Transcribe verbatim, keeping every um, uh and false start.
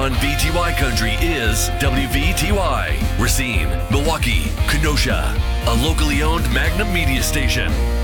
on V T Y Country is W V T Y, Racine, Milwaukee, Kenosha, a locally owned Magnum media station.